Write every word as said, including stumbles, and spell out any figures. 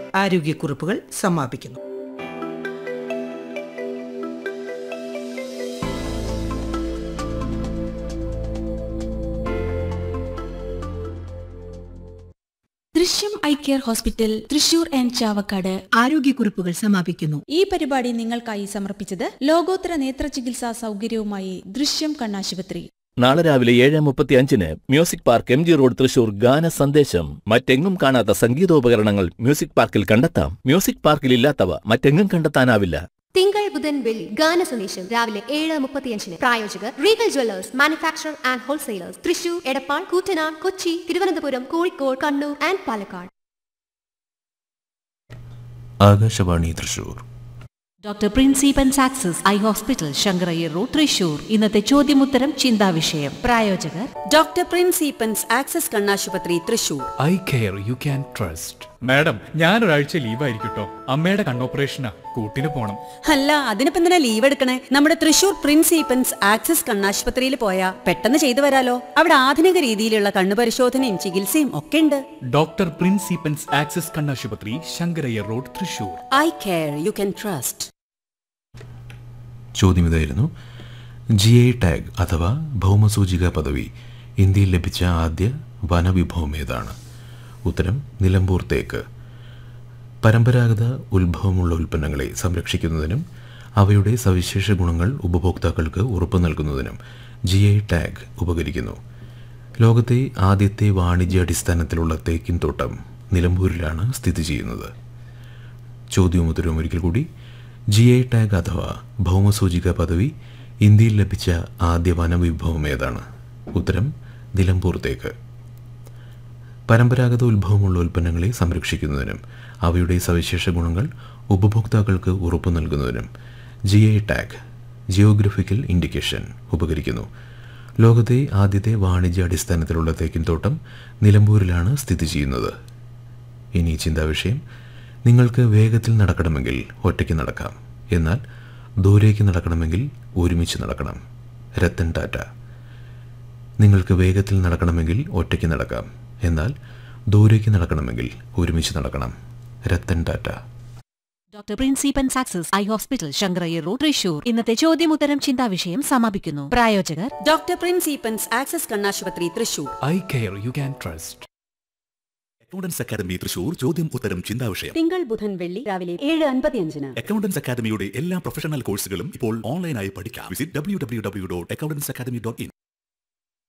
ആരോഗ്യക്കുറിപ്പുകൾ സമാപിക്കുന്നു. ദൃശ്യം eye care hospital Thrissur and Chavakkad ആരോഗ്യക്കുറിപ്പുകൾ സമാപിക്കുന്നു. ഈ പരിപാടി നിങ്ങൾക്കായി സമർപ്പിച്ചത് ലോകോത്തര നേത്ര ചികിത്സാ സൗകര്യവുമായി ദൃശ്യം കണ്ണാശുപത്രി. നാളെ രാവിലെ ഏഴ് മുപ്പത്തി അഞ്ചിന് music park M G road Thrissur ഗാന സന്ദേശം. മറ്റെങ്ങും കാണാത്ത സംഗീതോപകരണങ്ങൾ മ്യൂസിക് പാർക്കിൽ കണ്ടെത്താം. മ്യൂസിക് പാർക്കിൽ ഇല്ലാത്തവ മറ്റെങ്ങും കണ്ടെത്താനാവില്ല. തിങ്കൾ ബുധൻ വെള്ളി ഗാന സന്ദേശം രാവിലെ ഏഴ് മുപ്പത്തിയഞ്ചിന്. പ്രായോജകർ Regal Jewellers manufacture and wholesalers Thrissur, Edappal, Koottanad, Kochi, Thiruvananthapuram, Kozhikode, Kannur and Palakkad. Akashvani Thrissur. Doctor പ്രിൻസിപ്പൻ സാക്സസ് eye hospital Sankara Iyer road Thrissur. ഇന്നത്തെ ചോദ്യമുത്തരം ചിന്താവിഷയം. പ്രായോജകർ ഡോക്ടർ പ്രിൻസിപ്പൻസ് ആക്സസ് കണ്ണാശുപത്രി Thrissur. Eye care you can trust. Madam, ഞാനൊരാഴ്ച ലീവായിരിക്കട്ടോ. അമ്മയുടെ കണ്ണോപ്പറേഷനാ, കൂട്ടിന് പോണം. അല്ല, അതിനിപ്പോ എന്തിനാ ലീവ് എടുക്കണേ? നമ്മുടെ തൃശൂർ പ്രിൻസിപ്പൻസ് ആക്സസ് കണ്ണാശുപത്രിയിൽ പോയാ പെട്ടെന്ന് ചെയ്തു വരാലോ. അവിടെ ആധുനിക രീതിയിലുള്ള കണ്ണു പരിശോധനയും ചികിത്സയും ഒക്കെ ഉണ്ട്. ഡോക്ടർ പ്രിൻസിപ്പൻസ് ആക്സസ് കണ്ണാശുപത്രി, Sankara Iyer road Thrissur. Eye care you can trust. ചോദ്യം ഇതായിരുന്നു: ജി ഐ ടാഗ് അഥവാ ഭൗമസൂചിക പദവി ഇന്ത്യയിൽ ലഭിച്ച ആദ്യ വനവിഭവം ഏതാണ്? ഉത്തരം നിലമ്പൂർ തേക്ക്. പരമ്പരാഗത ഉത്ഭവമുള്ള ഉൽപ്പന്നങ്ങളെ സംരക്ഷിക്കുന്നതിനും അവയുടെ സവിശേഷ ഗുണങ്ങൾ ഉപഭോക്താക്കൾക്ക് ഉറപ്പു നൽകുന്നതിനും ജി ഐ ടാഗ് ഉപകരിക്കുന്നു. ലോകത്തെ ആദ്യത്തെ വാണിജ്യാടിസ്ഥാനത്തിലുള്ള തേക്കിൻ തോട്ടം നിലമ്പൂരിലാണ് സ്ഥിതി ചെയ്യുന്നത്. ചോദ്യവും ഉത്തരവും ഒരിക്കൽ കൂടി: ജി ഐ ടാഗ് അഥവാ ഭൗമസൂചിക പദവി ഇന്ത്യയിൽ ലഭിച്ച ആദ്യ വനവിഭവം ഏതാണ്? ഉത്തരം നിലമ്പൂർ തേക്ക്. പരമ്പരാഗത ഉത്ഭവമുള്ള ഉൽപ്പന്നങ്ങളെ സംരക്ഷിക്കുന്നതിനും അവയുടെ സവിശേഷ ഗുണങ്ങൾ ഉപഭോക്താക്കൾക്ക് ഉറപ്പു നൽകുന്നതിനും G I tag geographical indication ഉപകരിക്കുന്നു. ലോകത്തെ ആദ്യത്തെ വാണിജ്യാടിസ്ഥാനത്തിലുള്ള തേക്കിൻ തോട്ടം നിലമ്പൂരിലാണ് സ്ഥിതി ചെയ്യുന്നത്. ഇനി ചിന്താവിഷയം: നിങ്ങൾക്ക് വേഗത്തിൽ നടക്കണമെങ്കിൽ ഒറ്റയ്ക്ക് നടക്കാം, എന്നാൽ ദൂരേക്ക് നടക്കണമെങ്കിൽ ഒരുമിച്ച് നടക്കണം. രത്തൻ ടാറ്റ. നിങ്ങൾക്ക് വേഗത്തിൽ നടക്കണമെങ്കിൽ ഒറ്റയ്ക്ക് നടക്കാം, എന്നാൽ ദൂരേക്ക് നടക്കണമെങ്കിൽ ഒരുമിച്ച് നടക്കണം. Ratan Tata. Doctor പ്രിൻസിപ്പൻ സാക്സസ് eye hospital Sankara Iyer road Thrissur. ഇന്നത്തെ ചോദ്യമുത്തരം ചിന്താവിഷയം സമാപിക്കുന്നു. പ്രായോജകർ ഡോക്ടർ പ്രിൻസിപ്പൻസ് ആക്സസ് കണ്ണാശുപത്രി Thrissur. Eye care you can trust. Accountants academy Thrissur ചോദ്യം ഉത്തരം ചിന്താവിഷയം. തിങ്കൾ ബുധൻ വെള്ളി രാവിലെ ഏഴ് അൻപത്തിയഞ്ചിന്. അക്കൗണ്ടൻസ് അക്കാദമിയുടെ എല്ലാ പ്രൊഫഷണൽ കോഴ്സുകളും ഇപ്പോൾ ഓൺലൈനായി പഠിക്കാം. Visit W W W dot accountants academy dot in.